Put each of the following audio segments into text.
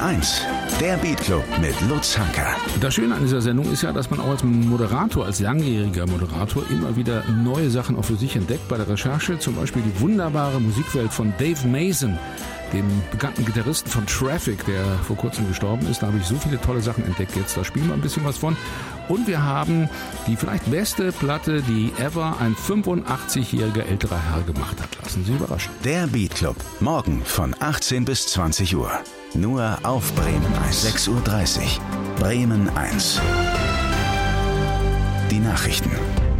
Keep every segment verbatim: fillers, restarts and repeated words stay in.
eins, der Beat-Club mit Lutz Hanker. Das Schöne an dieser Sendung ist ja, dass man auch als Moderator, als langjähriger Moderator immer wieder neue Sachen auch für sich entdeckt. Bei der Recherche zum Beispiel die wunderbare Musikwelt von Dave Mason, dem bekannten Gitarristen von Traffic, der vor kurzem gestorben ist. Da habe ich so viele tolle Sachen entdeckt jetzt. Da spielen wir ein bisschen was von. Und wir haben die vielleicht beste Platte, die ever ein fünfundachtzigjähriger älterer Herr gemacht hat. Lassen Sie überraschen. Der Beat-Club, morgen von achtzehn bis zwanzig Uhr. Nur auf Bremen eins. sechs Uhr dreißig. Bremen eins. Die Nachrichten.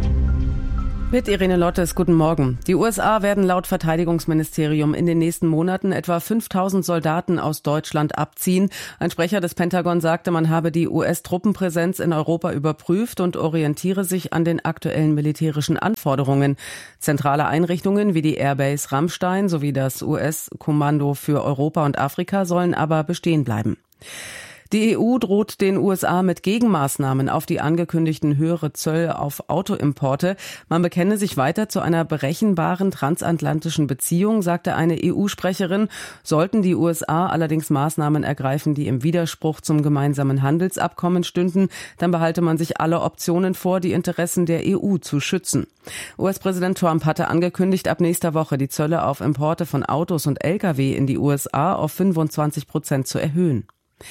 Mit Irene Lottes, guten Morgen. Die U S A werden laut Verteidigungsministerium in den nächsten Monaten etwa fünftausend Soldaten aus Deutschland abziehen. Ein Sprecher des Pentagon sagte, man habe die U S-Truppenpräsenz in Europa überprüft und orientiere sich an den aktuellen militärischen Anforderungen. Zentrale Einrichtungen wie die Airbase Ramstein sowie das U S-Kommando für Europa und Afrika sollen aber bestehen bleiben. Die E U droht den U S A mit Gegenmaßnahmen auf die angekündigten höhere Zölle auf Autoimporte. Man bekenne sich weiter zu einer berechenbaren transatlantischen Beziehung, sagte eine E U-Sprecherin. Sollten die U S A allerdings Maßnahmen ergreifen, die im Widerspruch zum gemeinsamen Handelsabkommen stünden, dann behalte man sich alle Optionen vor, die Interessen der E U zu schützen. U S-Präsident Trump hatte angekündigt, ab nächster Woche die Zölle auf Importe von Autos und L K W in die U S A auf fünfundzwanzig Prozent zu erhöhen.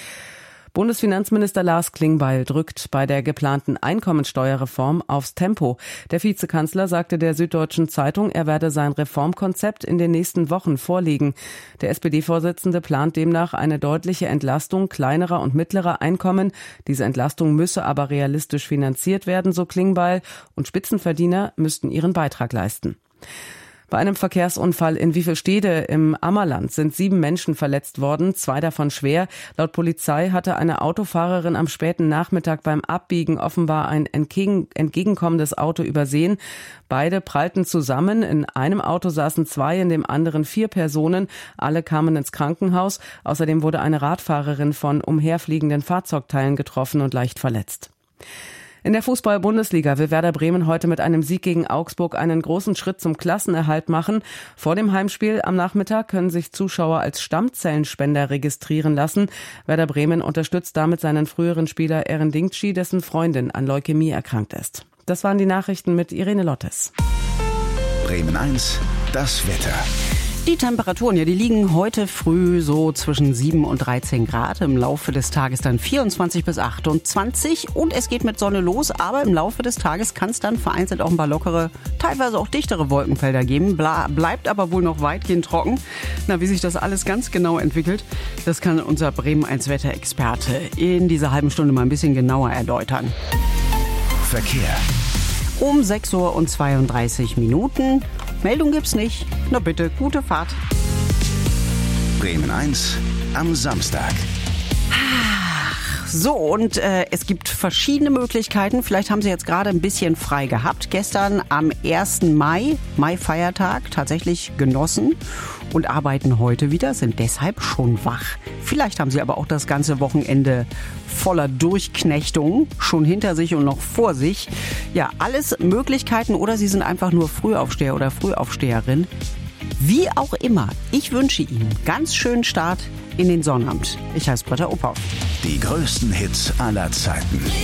Bundesfinanzminister Lars Klingbeil drückt bei der geplanten Einkommensteuerreform aufs Tempo. Der Vizekanzler sagte der Süddeutschen Zeitung, er werde sein Reformkonzept in den nächsten Wochen vorlegen. Der S P D-Vorsitzende plant demnach eine deutliche Entlastung kleinerer und mittlerer Einkommen. Diese Entlastung müsse aber realistisch finanziert werden, so Klingbeil, und Spitzenverdiener müssten ihren Beitrag leisten. Bei einem Verkehrsunfall in Wiefelstede im Ammerland sind sieben Menschen verletzt worden, zwei davon schwer. Laut Polizei hatte eine Autofahrerin am späten Nachmittag beim Abbiegen offenbar ein entgegen, entgegenkommendes Auto übersehen. Beide prallten zusammen. In einem Auto saßen zwei, in dem anderen vier Personen. Alle kamen ins Krankenhaus. Außerdem wurde eine Radfahrerin von umherfliegenden Fahrzeugteilen getroffen und leicht verletzt. In der Fußball-Bundesliga will Werder Bremen heute mit einem Sieg gegen Augsburg einen großen Schritt zum Klassenerhalt machen. Vor dem Heimspiel am Nachmittag können sich Zuschauer als Stammzellenspender registrieren lassen. Werder Bremen unterstützt damit seinen früheren Spieler Eren Dinkci, dessen Freundin an Leukämie erkrankt ist. Das waren die Nachrichten mit Irene Lottes. Bremen eins, das Wetter. Die Temperaturen, ja, die liegen heute früh so zwischen sieben und dreizehn Grad. Im Laufe des Tages dann vierundzwanzig bis achtundzwanzig. Und es geht mit Sonne los, aber im Laufe des Tages kann es dann vereinzelt auch ein paar lockere, teilweise auch dichtere Wolkenfelder geben. Bla, bleibt aber wohl noch weitgehend trocken. Na, wie sich das alles ganz genau entwickelt, das kann unser Bremen eins Wetterexperte in dieser halben Stunde mal ein bisschen genauer erläutern. Verkehr. Um sechs Uhr und zweiunddreißig Minuten. Meldung gibt's nicht. Na bitte, gute Fahrt. Bremen eins am Samstag. So, und äh, es gibt verschiedene Möglichkeiten. Vielleicht haben Sie jetzt gerade ein bisschen frei gehabt. Gestern am ersten Mai, Mai-Feiertag, tatsächlich genossen und arbeiten heute wieder, sind deshalb schon wach. Vielleicht haben Sie aber auch das ganze Wochenende voller Durchknechtung schon hinter sich und noch vor sich. Ja, alles Möglichkeiten, oder Sie sind einfach nur Frühaufsteher oder Frühaufsteherin. Wie auch immer, ich wünsche Ihnen ganz schönen Start in den Sonnabend. Ich heiße Britta Ophoff. Die größten Hits aller Zeiten.